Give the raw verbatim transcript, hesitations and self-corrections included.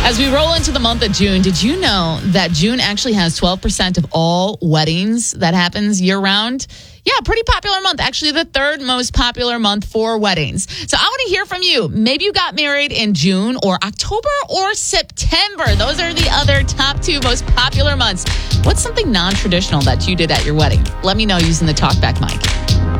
As we roll into the month of June, did you know that June actually has twelve percent of all weddings that happens year-round? Yeah, pretty popular month. Actually, the third most popular month for weddings. So I want to hear from you. Maybe you got married in June or October or September. Those are the other top two most popular months. What's something non-traditional that you did at your wedding? Let me know using the TalkBack mic.